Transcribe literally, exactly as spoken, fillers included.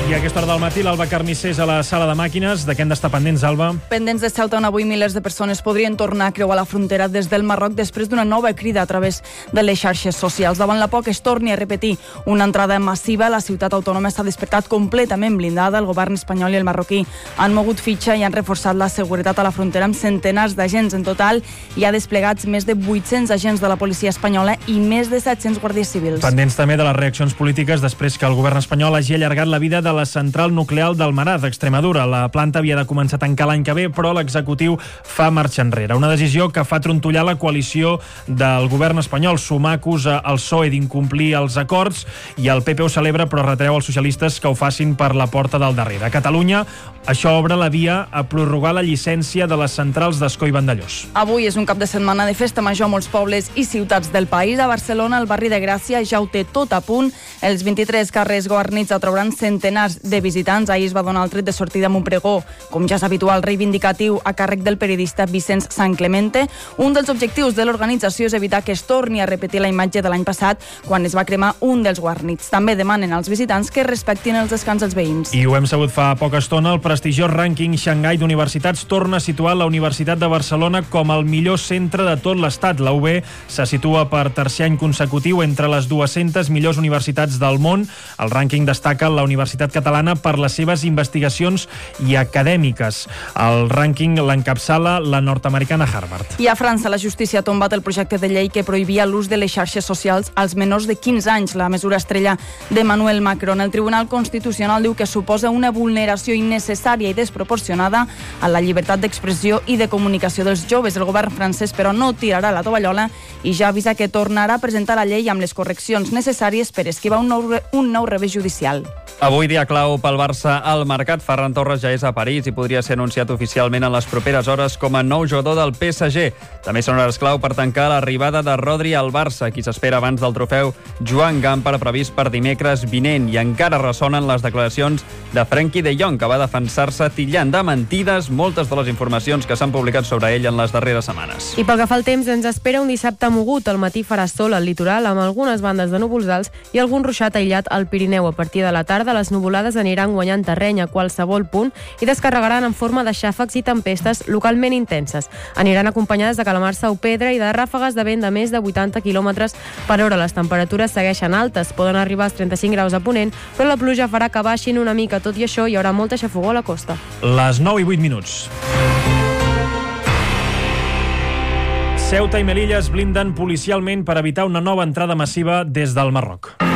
I a aquesta hora del matí l'Alba Carnissés a la sala de màquines. De què hem d'estar pendents, Alba? Pendents de Ceuta, on avui milers de persones podrien tornar a creuar la frontera des del Marroc després d'una nova crida a través de les xarxes socials. Davant la por que es torni a repetir una entrada massiva, la ciutat autònoma s'ha despertat completament blindada. El govern espanyol i el marroquí han mogut fitxa i han reforçat la seguretat a la frontera amb centenars d'agents. En total hi ha desplegats més de vuit-cents agents de la policia espanyola i més de set-cents guàrdies civils. Pendents també de les reaccions polítiques després que el govern espanyol hagi allargat la vida de la central nuclear d'Almenar, d'Extremadura. La planta havia de començar a tancar l'any que ve, però l'executiu fa marxa enrere. Una decisió que fa trontollar la coalició del govern espanyol. Sumar acusa el P S O E d'incomplir els acords i el P P ho celebra, però retreu als socialistes que ho facin per la porta del darrere. A Catalunya, això obre la via a prorrogar la llicència de les centrals d'Ascó i Vandellòs. Avui és un cap de setmana de festa major a molts pobles i ciutats del país. A Barcelona, el barri de Gràcia ja ho té tot a punt. Els vint-i-tres carrers guarnits atrauran centenars de visitants. Ahir es va donar el tret de sortida amb un pregó, com ja és habitual, reivindicatiu a càrrec del periodista Vicenç San Clemente. Un dels objectius de l'organització és evitar que es torni a repetir la imatge de l'any passat, quan es va cremar un dels guarnits. També demanen als visitants que respectin els descans dels veïns. I ho hem sabut fa poca estona, el prestigiós rànquing Xangai d'universitats torna a situar la Universitat de Barcelona com el millor centre de tot l'estat. La U B se situa per tercer any consecutiu entre les dues-centes millors universitats del món. El rànquing destaca la Universitat Catalana per les seves investigacions i acadèmiques. El rànquing l'encapçala la nord-americana Harvard. I a França, la justícia ha tombat el projecte de llei que prohibia l'ús de les xarxes socials als menors de quinze anys, la mesura estrella d'Emmanuel Macron. El Tribunal Constitucional diu que suposa una vulneració innecessària i desproporcionada a la llibertat d'expressió i de comunicació dels joves. El govern francès, però, no tirarà la tovallola i ja avisa que tornarà a presentar la llei amb les correccions necessàries per esquivar un nou, un nou revés judicial. Avui dia clau pel Barça al mercat. Ferran Torres ja és a París i podria ser anunciat oficialment en les properes hores com a nou jugador del P S G. També són hores clau per tancar l'arribada de Rodri al Barça, qui s'espera abans del trofeu Joan Gamper, previst per dimecres vinent. I encara ressonen les declaracions de Frenkie de Jong, que va defensar-se titllant de mentides moltes de les informacions que s'han publicat sobre ell en les darreres setmanes. I pel que fa al temps, ens espera un dissabte mogut. Al matí farà sol al litoral amb algunes bandes de núvols alts i algun ruixat aïllat al Pirineu. A partir de la tarda, les nuvolades aniran guanyant terreny a qualsevol punt i descarregaran en forma de xàfecs i tempestes localment intenses. Aniran acompanyades de calamarsa o pedra i de ràfegues de vent de més de vuitanta quilòmetres per hora. Les temperatures segueixen altes, poden arribar als trenta-cinc graus a Ponent, però la pluja farà que baixin una mica. Tot i això, hi haurà molta xafogó a la costa. Les nou i vuit minuts. Ceuta i Melilla es blinden policialment per evitar una nova entrada massiva des del Marroc.